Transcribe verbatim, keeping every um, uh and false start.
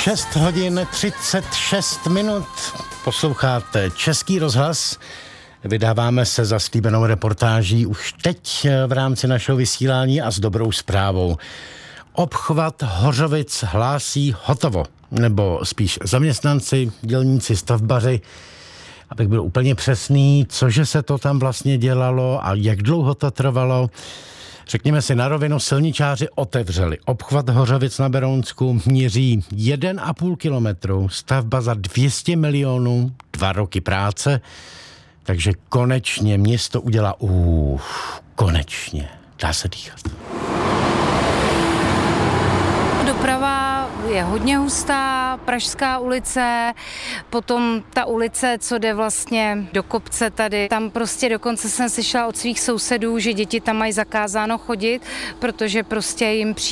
šest hodin třicet šest minut. Posloucháte Český rozhlas. Vydáváme se za slíbenou reportáží už teď v rámci našeho vysílání a s dobrou zprávou. Obchvat Hořovic hlásí hotovo. Nebo spíš zaměstnanci, dělníci, stavbaři. Abych byl úplně přesný, cože se to tam vlastně dělalo a jak dlouho to trvalo. Řekněme si na rovinu, silničáři otevřeli obchvat Hořovic na Berounsku, měří jeden a půl kilometru, stavba za dvě stě milionů, dva roky práce, takže konečně město udělá, uf, konečně, dá se dýchat. Doprava je hodně hustá, Pražská ulice, potom ta ulice, co jde vlastně do kopce tady, tam prostě dokonce jsem slyšela od svých sousedů, že děti tam mají zakázáno chodit, protože prostě jim přijde